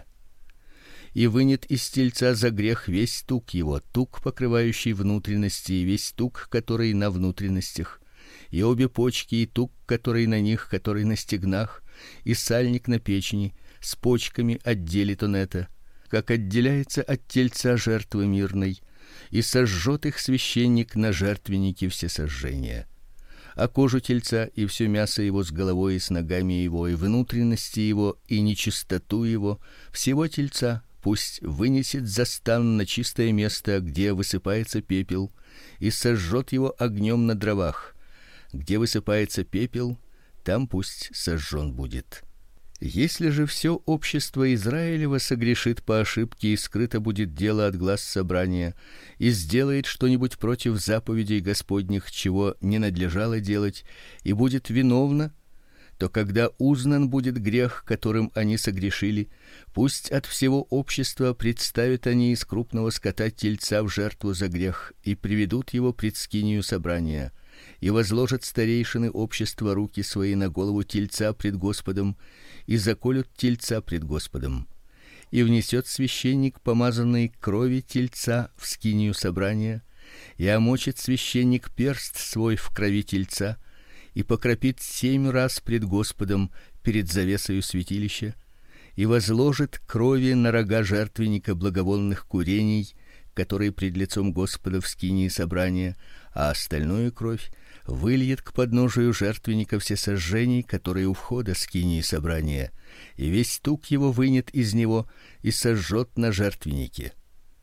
И вынет из тельца за грех весь тук его, тук, покрывающий внутренности, и весь тук, который на внутренностях, и обе почки, и тук, который на них, который на стегнах, и сальник на печени, с почками отделит он это, как отделяется от тельца жертвы мирной, и сожжет их священник на жертвеннике всесожжения. А кожу тельца и все мясо его с головой и с ногами его, и внутренности его, и нечистоту его, всего тельца пусть вынесет за стан на чистое место, где высыпается пепел, и сожжет его огнем на дровах. Где высыпается пепел, там пусть сожжен будет. Если же все общество Израилева согрешит по ошибке и скрыто будет дело от глаз собрания, и сделает что-нибудь против заповедей Господних, чего не надлежало делать, и будет виновно, то когда узнан будет грех, которым они согрешили, пусть от всего общества представят они из крупного скота тельца в жертву за грех и приведут его пред скинию собрания, и возложат старейшины общества руки свои на голову тельца пред Господом и заколют тельца пред Господом. И внесет священник помазанной крови тельца в скинию собрания, и омочит священник перст свой в крови тельца и покропит 7 раз пред Господом перед завесою святилища, и возложит крови на рога жертвенника благовонных курений, которые пред лицом Господа в скинии собрания, а остальную кровь выльет к подножию жертвенника всесожжений, которые у входа скинии собрания, и весь тук его вынет из него и сожжет на жертвеннике.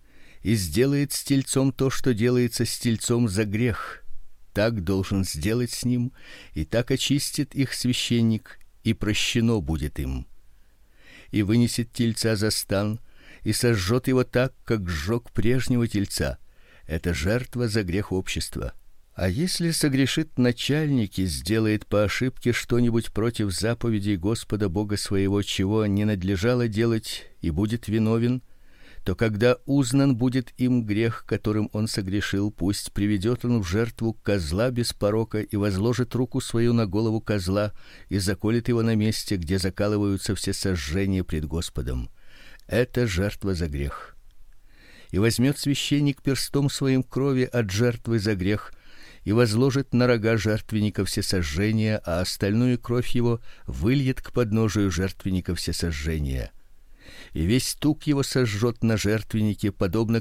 и сделает с тельцом то, что делается с тельцом за грех. Так должен сделать с ним, и так очистит их священник, и прощено будет им. И вынесет тельца за стан, и сожжет его так, как сжег прежнего тельца. Это жертва за грех общества. А если согрешит начальник и сделает по ошибке что-нибудь против заповедей Господа Бога своего, чего не надлежало делать, и будет виновен, то когда узнан будет им грех, которым он согрешил, пусть приведет он в жертву козла без порока и возложит руку свою на голову козла и заколет его на месте, где закалываются все сожжения пред Господом. Это жертва за грех. И возьмет священник перстом своим крови от жертвы за грех и возложит на рога жертвенника всесожжения, а остальную кровь его выльет к подножию жертвенника всесожжения. И весь тук его сожжет на жертвеннике, подобно